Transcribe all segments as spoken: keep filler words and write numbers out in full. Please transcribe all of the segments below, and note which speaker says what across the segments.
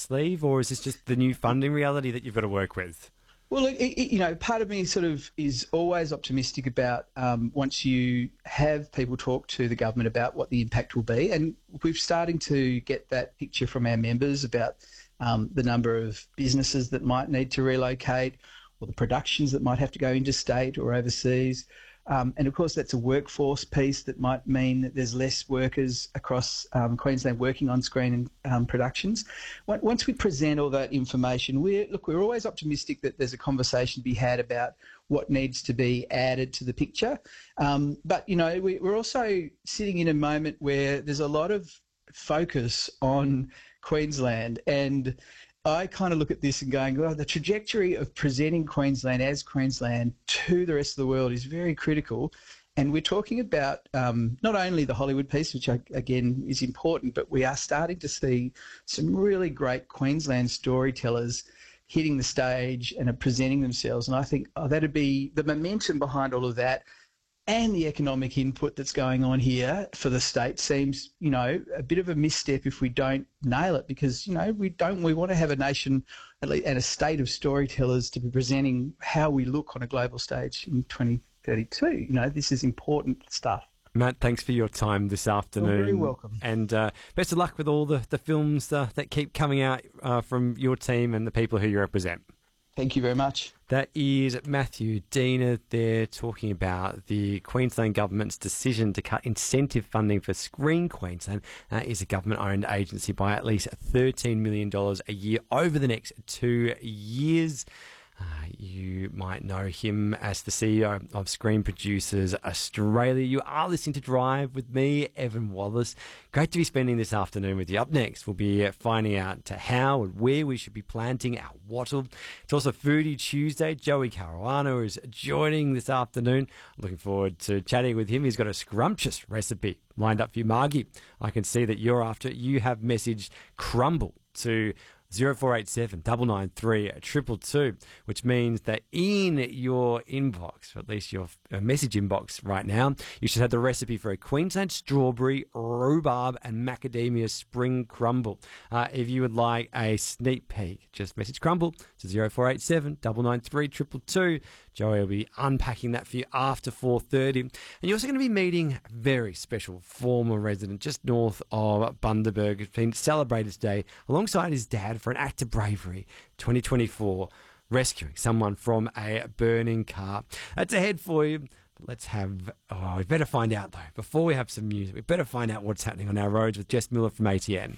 Speaker 1: sleeve, or is this just the new funding reality that you've got to work with?
Speaker 2: Well, it, it, you know, part of me sort of is always optimistic about um, once you have people talk to the government about what the impact will be, and we're starting to get that picture from our members about um, the number of businesses that might need to relocate, or the productions that might have to go interstate or overseas. Um, and of course, that's a workforce piece that might mean that there's less workers across um, Queensland working on screen um, productions. Once we present all that information, we're, look, we're always optimistic that there's a conversation to be had about what needs to be added to the picture. Um, but, you know, we, we're also sitting in a moment where there's a lot of focus on Queensland, and I kind of look at this and going, well, the trajectory of presenting Queensland as Queensland to the rest of the world is very critical. And we're talking about um, not only the Hollywood piece, which, again, is important, but we are starting to see some really great Queensland storytellers hitting the stage and are presenting themselves. And I think oh, that'd be the momentum behind all of that, and the economic input that's going on here for the state seems, you know, a bit of a misstep if we don't nail it, because, you know, we don't, we want to have a nation at least, and a state of storytellers to be presenting how we look on a global stage in twenty thirty-two. You know, this is important stuff.
Speaker 1: Matt, thanks for your time this afternoon.
Speaker 2: You're very welcome.
Speaker 1: And uh, best of luck with all the, the films uh, that keep coming out uh, from your team and the people who you represent.
Speaker 2: Thank you very much.
Speaker 1: That is Matthew Diener there talking about the Queensland Government's decision to cut incentive funding for Screen Queensland. That is a government-owned agency by at least thirteen million dollars a year over the next two years. Uh, you might know him as the C E O of Screen Producers Australia. You are listening to Drive with me, Evan Wallace. Great to be spending this afternoon with you. Up next, we'll be finding out to how and where we should be planting our wattle. It's also Foodie Tuesday. Joey Caruana is joining this afternoon. Looking forward to chatting with him. He's got a scrumptious recipe lined up for you, Margie. I can see that you're after it. You have messaged crumble to zero four eight seven, nine nine three, two two two, which means that in your inbox, or at least your message inbox right now, you should have the recipe for a Queensland strawberry, rhubarb and macadamia spring crumble. Uh, if you would like a sneak peek, just message crumble to zero four eight seven, nine nine three, two two two. Joey will be unpacking that for you after four thirty. And you're also going to be meeting a very special former resident just north of Bundaberg, who's been celebrated today alongside his dad for an act of bravery, twenty twenty-four, rescuing someone from a burning car. That's ahead for you. But let's have, oh, we better find out though, before we have some music, we better find out what's happening on our roads with Jess Miller from A T N.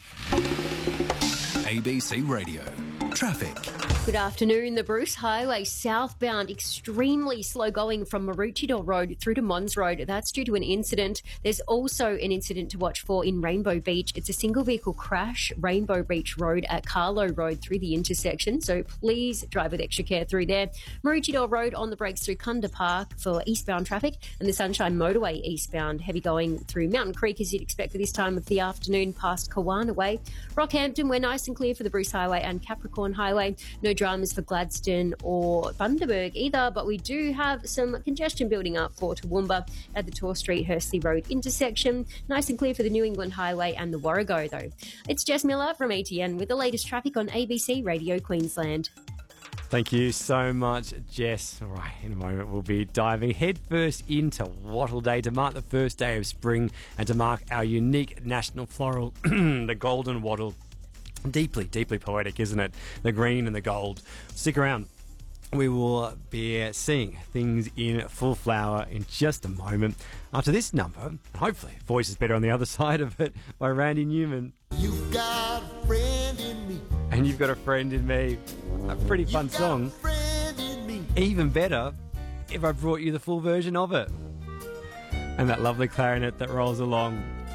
Speaker 3: A B C Radio. Traffic.
Speaker 4: Good afternoon. The Bruce Highway southbound extremely slow going from Maroochydore Road through to Mons Road. That's due to an incident. There's also an incident to watch for in Rainbow Beach. It's a single vehicle crash, Rainbow Beach Road at Carlo Road through the intersection. So please drive with extra care through there. Maroochydore Road on the brakes through Kunda Park for eastbound traffic, and the Sunshine Motorway eastbound heavy going through Mountain Creek as you'd expect for this time of the afternoon past Kawana Way. Rockhampton, we're nice and clear for the Bruce Highway and Capricorn Highway. No dramas for Gladstone or Bundaberg either, but we do have some congestion building up for Toowoomba at the Tor Street Hursley Road intersection. Nice and clear for the New England Highway and the Warrego though. It's Jess Miller from A T N with the latest traffic on A B C Radio Queensland.
Speaker 1: Thank you so much, Jess. All right, in a moment we'll be diving headfirst into Wattle Day to mark the first day of spring and to mark our unique national floral, the golden wattle. Deeply, deeply poetic, isn't it? The green and the gold. Stick around. We will be seeing things in full flower in just a moment. After this number, and hopefully voice is better on the other side of it, by Randy Newman.
Speaker 5: You've got a friend in me.
Speaker 1: And You've Got a Friend in Me. A pretty fun song. Even better if I brought you the full version of it. And that lovely clarinet that rolls along.